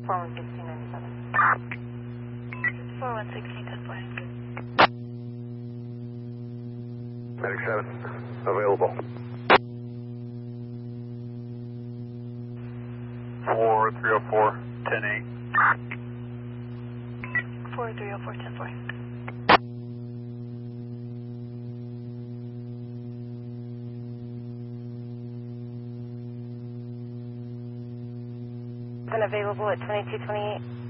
411697. 4116, 10-4. Medic 7, available. 4304, 10-8. 4304, 10-4. Been available at 2228.